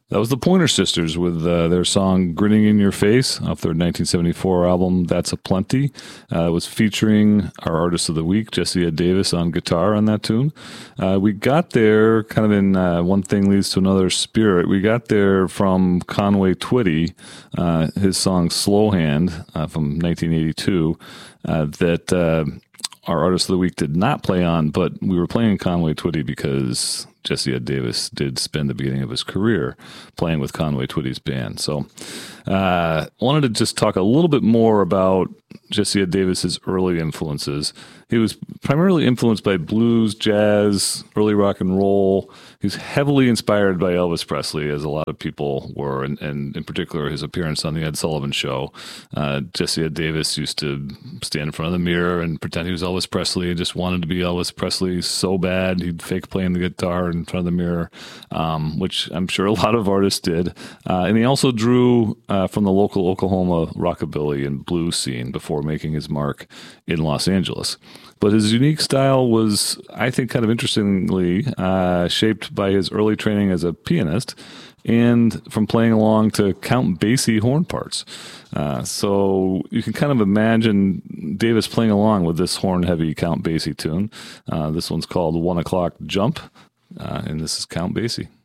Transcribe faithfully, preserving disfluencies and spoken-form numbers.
That was the Pointer Sisters with uh, their song "Grinning in Your Face" off their nineteen seventy-four album "That's a Plenty." Uh, it was featuring our artist of the week, Jesse Ed Davis, on guitar on that tune. Uh, we got there kind of in uh, one thing leads to another spirit. We got there from Conway Twitty, uh, his song "Slow Hand" uh, from nineteen eighty-two, uh, that uh, our artist of the week did not play on, but we were playing Conway Twitty because Jesse Ed Davis did spend the beginning of his career playing with Conway Twitty's band. So I uh, wanted to just talk a little bit more about Jesse Ed Davis's early influences. He was primarily influenced by blues, jazz, early rock and roll. He's heavily inspired by Elvis Presley, as a lot of people were, and, and in particular his appearance on the Ed Sullivan Show. Uh, Jesse Ed Davis used to stand in front of the mirror and pretend he was Elvis Presley and just wanted to be Elvis Presley so bad he'd fake playing the guitar in front of the mirror, um, which I'm sure a lot of artists did. Uh, and he also drew uh, from the local Oklahoma rockabilly and blues scene before making his mark in Los Angeles. But his unique style was, I think, kind of interestingly uh, shaped by his early training as a pianist and from playing along to Count Basie horn parts. Uh, so you can kind of imagine Davis playing along with this horn-heavy Count Basie tune. Uh, this one's called One O'Clock Jump, uh, and this is Count Basie.